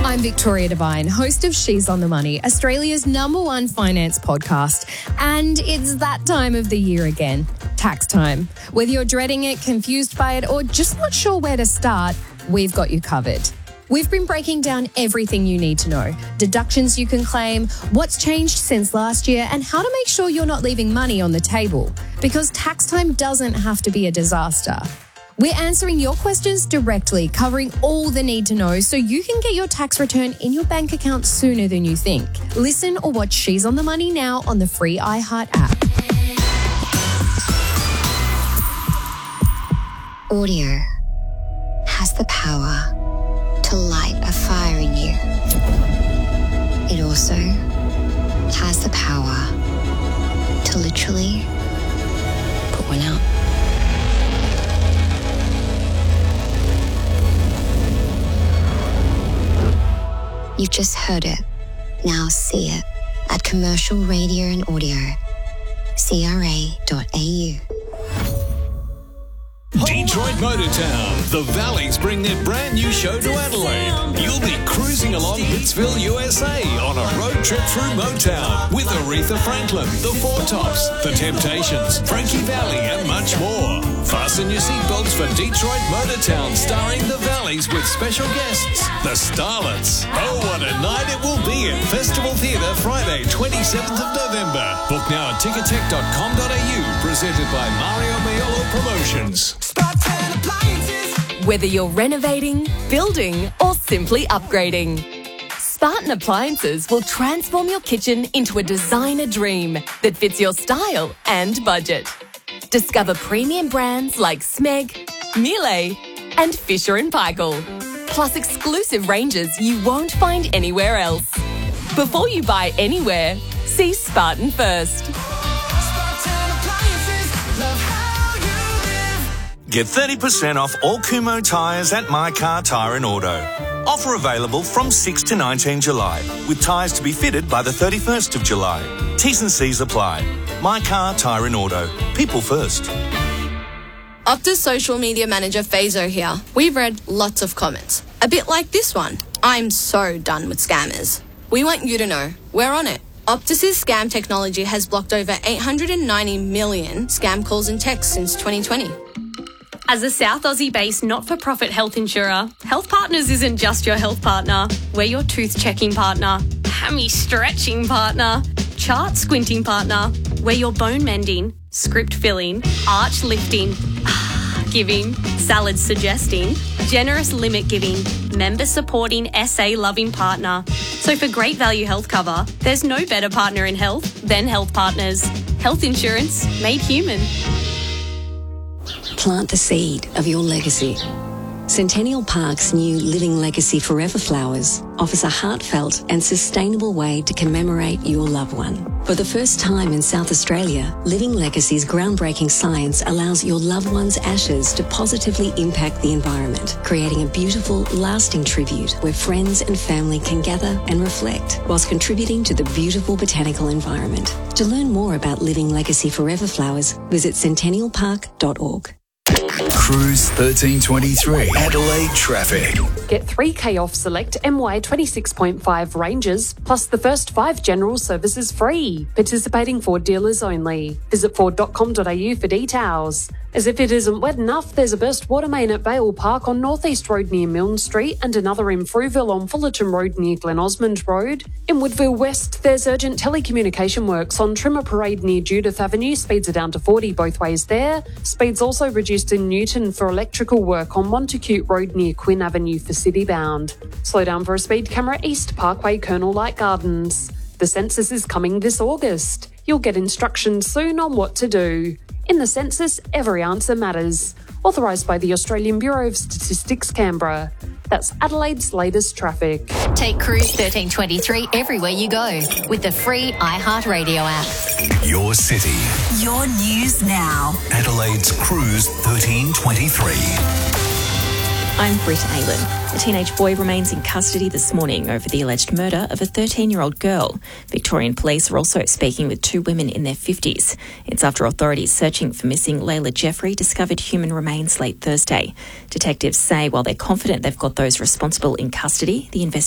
I'm Victoria Devine, host of She's on the Money, Australia's #1 finance podcast. And it's that time of the year again, tax time. Whether you're dreading it, confused by it, or just not sure where to start, we've got you covered. We've been breaking down everything you need to know, deductions you can claim, what's changed since last year, and how to make sure you're not leaving money on the table. Because tax time doesn't have to be a disaster. We're answering your questions directly, covering all the need to know so you can get your tax return in your bank account sooner than you think. Listen or watch She's on the Money now on the free iHeart app. Audio has the power to light a fire in you. It also has the power to literally put one out. You've just heard it. Now see it at Commercial Radio and Audio, CRA.au. Detroit Motortown. The Valleys bring their brand new show to Adelaide. You'll be cruising along Hitsville, USA on a road trip through Motown with Aretha Franklin, The Four Tops, The Temptations, Frankie Valli and much more. Fasten your seatbelts for Detroit Motortown starring The Valleys with special guests, The Starlets. Oh, what a night it will be at Festival Theatre Friday, 27th of November. Book now at tickettech.com.au, presented by Mario Maiolo Promotions. Whether you're renovating, building, or simply upgrading, Spartan Appliances will transform your kitchen into a designer dream that fits your style and budget. Discover premium brands like Smeg, Miele, and Fisher & Paykel, plus exclusive ranges you won't find anywhere else. Before you buy anywhere, see Spartan first. Get 30% off all Kumho tyres at My Car Tyre and Auto. Offer available from 6 to 19 July, with tyres to be fitted by the 31st of July. T's and C's apply. My Car Tyre and Auto. People first. Optus social media manager Fazo here. We've read lots of comments. A bit like this one. I'm so done with scammers. We want you to know we're on it. Optus's scam technology has blocked over 890 million scam calls and texts since 2020. As a South Aussie-based not-for-profit health insurer, Health Partners isn't just your health partner. We're your tooth-checking partner, hammy-stretching partner, chart-squinting partner. We're your bone-mending, script-filling, arch-lifting, giving, salad-suggesting, generous limit-giving, member-supporting, SA-loving partner. So for great value health cover, there's no better partner in health than Health Partners. Health insurance made human. Plant the seed of your legacy. Centennial Park's new Living Legacy Forever Flowers offers a heartfelt and sustainable way to commemorate your loved one. For the first time in South Australia, Living Legacy's groundbreaking science allows your loved one's ashes to positively impact the environment, creating a beautiful, lasting tribute where friends and family can gather and reflect whilst contributing to the beautiful botanical environment. To learn more about Living Legacy Forever Flowers, visit centennialpark.org. Cruise 1323. Adelaide traffic. Get 3K off select MY 26.5 ranges, plus the first 5 general services free. Participating Ford dealers only. Visit ford.com.au for details. As if it isn't wet enough, there's a burst water main at Vale Park on North East Road near Milne Street and another in Frueville on Fullerton Road near Glen Osmond Road. In Woodville West, there's urgent telecommunication works on Trimmer Parade near Judith Avenue. Speeds are down to 40 both ways there. Speeds also reduced in Newton for electrical work on Montacute Road near Quinn Avenue for citybound. Slow down for a speed camera east Parkway Colonel Light Gardens. The census is coming this August. You'll get instructions soon on what to do. In the census, every answer matters. Authorised by the Australian Bureau of Statistics, Canberra. That's Adelaide's latest traffic. Take Cruise 1323 everywhere you go with the free iHeartRadio app. Your city. Your news now. Adelaide's Cruise 1323. I'm Britt Aylan. A teenage boy remains in custody this morning over the alleged murder of a 13-year-old girl. Victorian police are also speaking with 2 women in their 50s. It's after authorities searching for missing Layla Jeffrey discovered human remains late Thursday. Detectives say while they're confident they've got those responsible in custody, the